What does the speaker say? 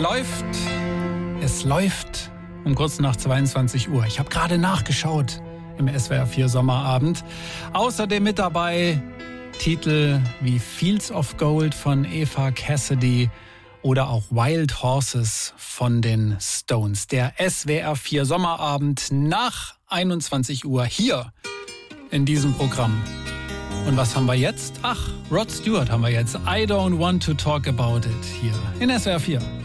läuft. Es läuft um kurz nach 22 Uhr. Ich habe gerade nachgeschaut im SWR 4 Sommerabend. Außerdem mit dabei Titel wie Fields of Gold von Eva Cassidy oder auch Wild Horses von den Stones. Der SWR 4 Sommerabend nach 21 Uhr hier in diesem Programm. Und was haben wir jetzt? Ach, Rod Stewart haben wir jetzt. I don't want to talk about it hier in SWR 4.